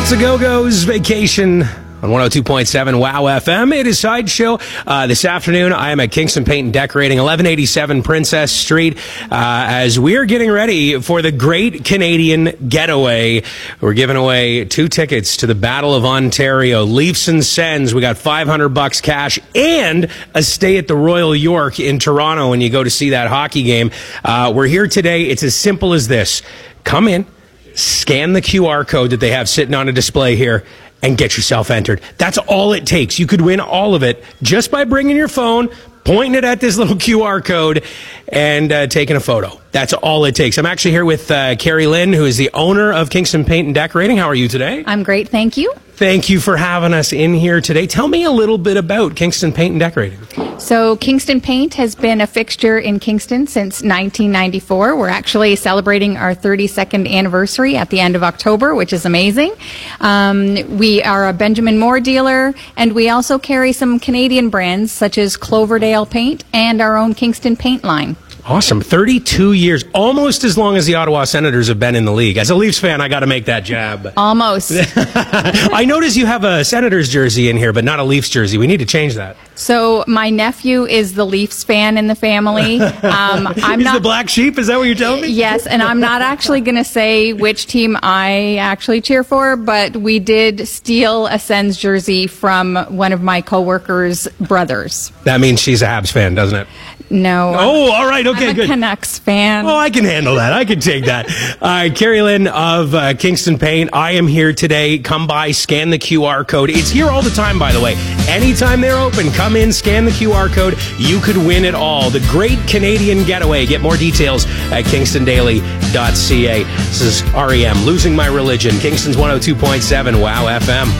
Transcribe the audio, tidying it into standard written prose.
It's a Go-Go's Vacation on 102.7 WOW FM. It is Sideshow. This afternoon, I am at Kingston Paint and Decorating, 1187 Princess Street, as we're getting ready for the Great Canadian Getaway. We're giving away 2 tickets to the Battle of Ontario, Leafs and Sens. We got $500 cash and a stay at the Royal York in Toronto when you go to see that hockey game. We're here today. It's as simple as this. Come in, scan the QR code that they have sitting on a display here, and get yourself entered. That's all it takes. You could win all of it just by bringing your phone, pointing it at this little QR code, and taking a photo. That's all it takes. I'm actually here with Carrie Lynn, who is the owner of Kingston Paint and Decorating. How are you today? I'm great, thank you. Thank you for having us in here today. Tell me a little bit about Kingston Paint and Decorating. So Kingston Paint has been a fixture in Kingston since 1994. We're actually celebrating our 32nd anniversary at the end of October, which is amazing. We are a Benjamin Moore dealer, and we also carry some Canadian brands such as Cloverdale Paint and our own Kingston Paint line. Awesome. 32 years, almost as long as the Ottawa Senators have been in the league. As a Leafs fan, I got to make that jab. Almost. I notice you have a Senators jersey in here, but not a Leafs jersey. We need to change that. So my nephew is the Leafs fan in the family. He's the black sheep? Is that what you're telling me? Yes, and I'm not actually going to say which team I actually cheer for, but we did steal a Sens jersey from one of my coworkers' brothers. That means she's a Habs fan, doesn't it? No. Oh, all right. Okay, I'm a good. Canucks fan. Oh, I can handle that. I can take that. Carrie Lynn of Kingston Paint. I am here today. Come by, scan the QR code. It's here all the time, by the way. Anytime they're open, come in, scan the QR code. You could win it all. The Great Canadian Getaway. Get more details at kingstondaily.ca. This is REM, Losing My Religion. Kingston's 102.7 WOW FM.